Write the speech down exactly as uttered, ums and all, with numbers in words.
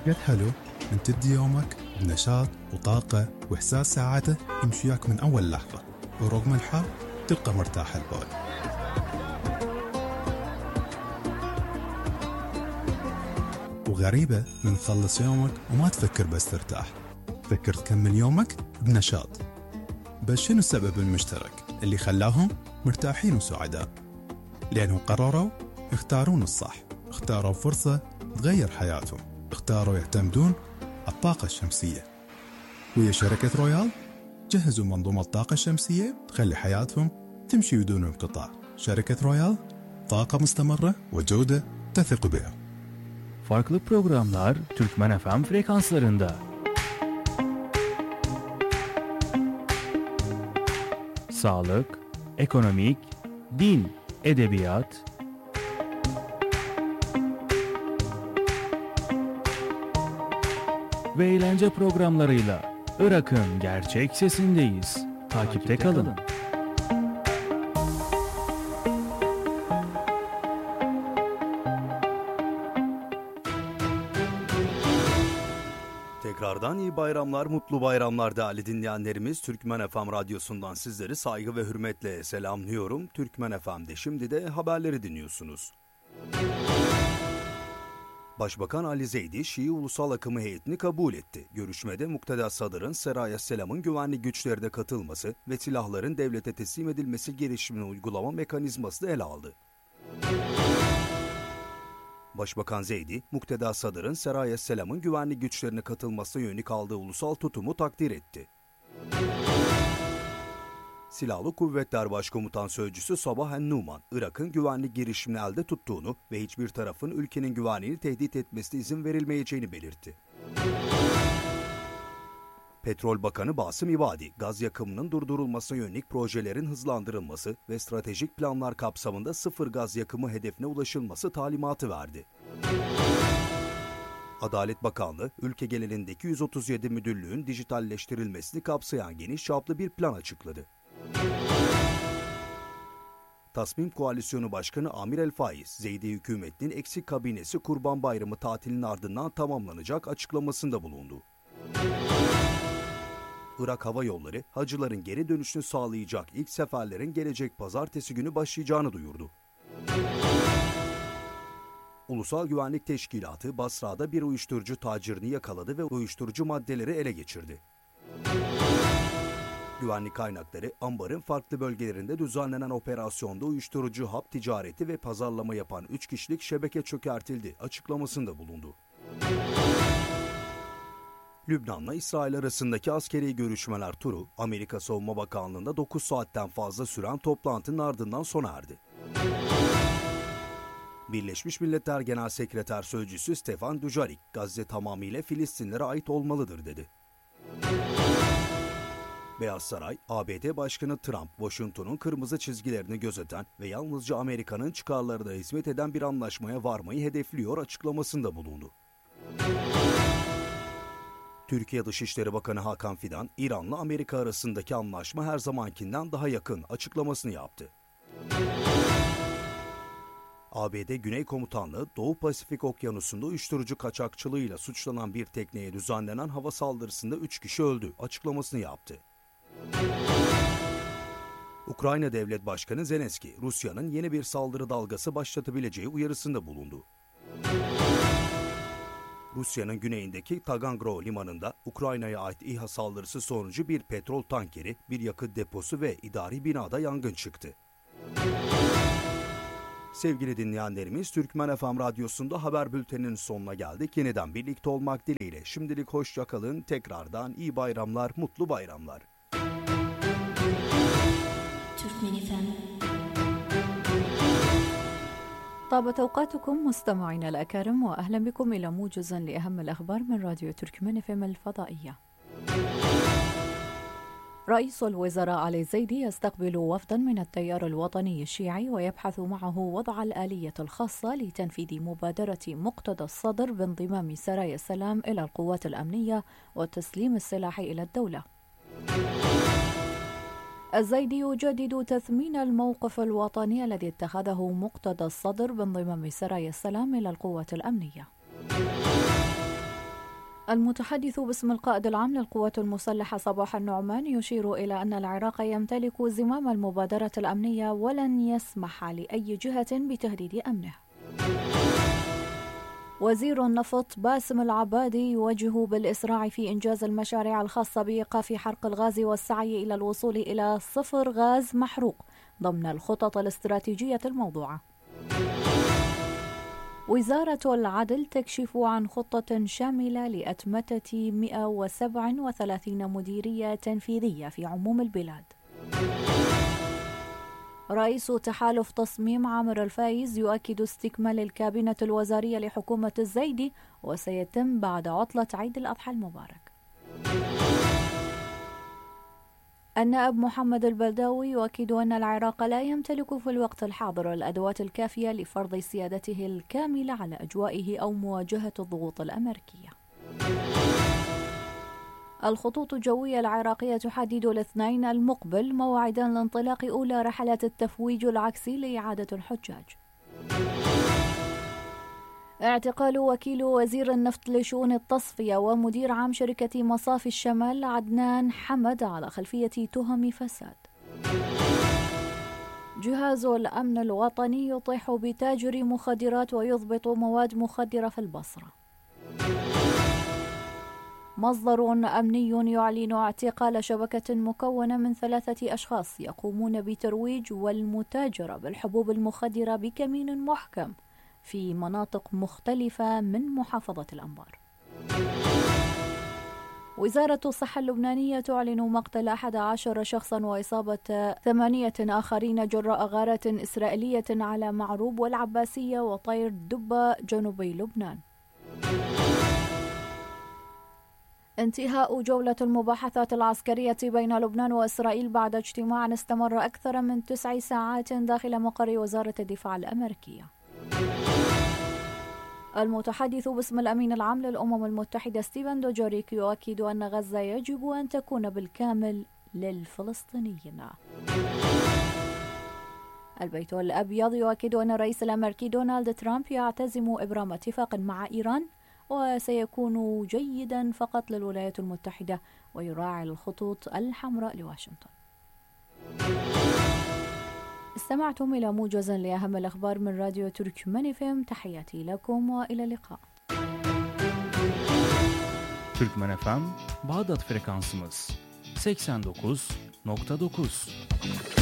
قد حلو أن تبدي يومك بنشاط وطاقة وإحساس سعادة يمشي وياك من أول لحظة، ورغم الحر تلقى مرتاح البال. وغريبة من تخلص يومك وما تفكر بس ترتاح، تفكر تكمل يومك بنشاط. بس شنو السبب المشترك اللي خلاهم مرتاحين وسعداء؟ لأنهم قرروا يختارون الصح، اختاروا فرصة تغير حياتهم، اختاروا يعتمدون على الطاقة الشمسية. ويا شركة رويال جهزوا منظومة الطاقة الشمسية تخلي حياتهم تمشي بدون انقطاع. شركة رويال، طاقة مستمرة وجودة تثق بها. Farklı programlar Türkmen F M frekanslarında. Sağlık, ekonomik, din, edebiyat, ve eğlence programlarıyla Irak'ın gerçek sesindeyiz. Takipte kalın. Tekrardan iyi bayramlar, mutlu bayramlar değerli dinleyenlerimiz. Türkmen F M Radyosu'ndan sizleri saygı ve hürmetle selamlıyorum. Türkmen F M'de şimdi de haberleri dinliyorsunuz. Başbakan Ali Zeydi, Şii Ulusal Akımı heyetini kabul etti. Görüşmede Mukteda Sadır'ın Seraya Selam'ın güvenlik güçlerine katılması ve silahların devlete teslim edilmesi girişimini uygulama mekanizması da ele aldı. Başbakan Zeydi, Mukteda Sadır'ın Seraya Selam'ın güvenlik güçlerine katılmasına yönelik aldığı ulusal tutumu takdir etti. Silahlı Kuvvetler Başkomutan Sözcüsü Sabah En-Numan, Irak'ın güvenlik girişimini elde tuttuğunu ve hiçbir tarafın ülkenin güvenliğini tehdit etmesine izin verilmeyeceğini belirtti. Petrol Bakanı Basım İbadi, gaz yakımının durdurulmasına yönelik projelerin hızlandırılması ve stratejik planlar kapsamında sıfır gaz yakımı hedefine ulaşılması talimatı verdi. Adalet Bakanlığı, ülke genelindeki yüz otuz yedi müdürlüğün dijitalleştirilmesini kapsayan geniş çaplı bir plan açıkladı. Tasmim Koalisyonu Başkanı Amir El-Faiz, Zeydi hükümetinin eksik kabinesi Kurban Bayramı tatilinin ardından tamamlanacak açıklamasında bulundu. Irak Hava Yolları, hacıların geri dönüşünü sağlayacak ilk seferlerin gelecek pazartesi günü başlayacağını duyurdu. Ulusal Güvenlik Teşkilatı, Basra'da bir uyuşturucu tacirini yakaladı ve uyuşturucu maddeleri ele geçirdi. Güvenlik kaynakları, ambarın farklı bölgelerinde düzenlenen operasyonda uyuşturucu hap ticareti ve pazarlama yapan üç kişilik şebeke çökertildi açıklamasında bulundu. Lübnan'la İsrail arasındaki askeri görüşmeler turu, Amerika Savunma Bakanlığı'nda dokuz saatten fazla süren toplantının ardından sona erdi. Birleşmiş Milletler Genel Sekreter Sözcüsü Stefan Dujarric, Gazze tamamıyla Filistinlere ait olmalıdır dedi. Beyaz Saray, A B D Başkanı Trump, Washington'un kırmızı çizgilerini gözeten ve yalnızca Amerika'nın çıkarlarına hizmet eden bir anlaşmaya varmayı hedefliyor açıklamasında bulundu. Türkiye Dışişleri Bakanı Hakan Fidan, İran'la Amerika arasındaki anlaşma her zamankinden daha yakın açıklamasını yaptı. A B D Güney Komutanlığı, Doğu Pasifik Okyanusu'nda uyuşturucu kaçakçılığıyla suçlanan bir tekneye düzenlenen hava saldırısında üç kişi öldü açıklamasını yaptı. Ukrayna Devlet Başkanı Zelenski, Rusya'nın yeni bir saldırı dalgası başlatabileceği uyarısında bulundu. Rusya'nın güneyindeki Taganrog limanında Ukrayna'ya ait İHA saldırısı sonucu bir petrol tankeri, bir yakıt deposu ve idari binada yangın çıktı. Sevgili dinleyenlerimiz, Türkmen F M Radyosu'nda haber bülteninin sonuna geldik. Yeniden birlikte olmak dileğiyle şimdilik hoşça kalın. Tekrardan iyi bayramlar, mutlu bayramlar. Türkmen F M. طابت أوقاتكم مستمعينا الأكارم وأهلا بكم إلى موجز لأهم الأخبار من راديو تركمان اف ام الفضائية. رئيس الوزراء علي الزيدي يستقبل وفدا من التيار الوطني الشيعي ويبحث معه وضع الآلية الخاصة لتنفيذ مبادرة مقتدى الصدر بانضمام سرايا السلام إلى القوات الأمنية وتسليم السلاح إلى الدولة. الزيدي يجدد تثمين الموقف الوطني الذي اتخذه مقتدى الصدر بانضمام سرايا السلام إلى القوات الأمنية. المتحدث باسم القائد العام للقوات المسلحة صباح النعمان يشير إلى أن العراق يمتلك زمام المبادرة الأمنية ولن يسمح لأي جهة بتهديد أمنه. وزير النفط باسم العبادي يوجه بالإسراع في إنجاز المشاريع الخاصة بإيقاف حرق الغاز والسعي إلى الوصول إلى صفر غاز محروق ضمن الخطط الاستراتيجية الموضوعة. وزارة العدل تكشف عن خطة شاملة لأتمتة مئة وسبعة وثلاثين مديرية تنفيذية في عموم البلاد. رئيس تحالف تصميم عامر الفايز يؤكد استكمال الكابينة الوزارية لحكومة الزيدي وسيتم بعد عطلة عيد الأضحى المبارك. النائب محمد البلداوي يؤكد أن العراق لا يمتلك في الوقت الحاضر الأدوات الكافية لفرض سيادته الكاملة على أجوائه أو مواجهة الضغوط الأمريكية. الخطوط الجوية العراقية تحدد الاثنين المقبل موعدا لانطلاق أولى رحلات التفويج العكسي لإعادة الحجاج. اعتقال وكيل وزير النفط لشؤون التصفية ومدير عام شركة مصافي الشمال عدنان حمد على خلفية تهم فساد. جهاز الأمن الوطني يطيح بتاجر مخدرات ويضبط مواد مخدرة في البصرة. مصدر أمني يعلن اعتقال شبكة مكونة من ثلاثة أشخاص يقومون بترويج والمتاجرة بالحبوب المخدرة بكمين محكم في مناطق مختلفة من محافظة الأنبار. وزارة الصحة اللبنانية تعلن مقتل أحد عشر شخصا وإصابة ثمانية آخرين جراء غارة إسرائيلية على معروب والعباسية وطير دبة جنوبي لبنان. انتهاء جولة المباحثات العسكرية بين لبنان وإسرائيل بعد اجتماع استمر أكثر من تسع ساعات داخل مقر وزارة الدفاع الأمريكية. المتحدث باسم الأمين العام للأمم المتحدة ستيفن دوجوريك يؤكد أن غزة يجب أن تكون بالكامل للفلسطينيين. البيت الأبيض يؤكد أن الرئيس الأمريكي دونالد ترامب يعتزم إبرام اتفاق مع إيران وسيكون جيدا فقط للولايات المتحدة ويراعي الخطوط الحمراء لواشنطن. استمعتم إلى موجز لأهم الأخبار من راديو تركمان اف ام. تحياتي لكم وإلى اللقاء. Türkmen F M Bağdat frekansımız seksen dokuz nokta dokuz.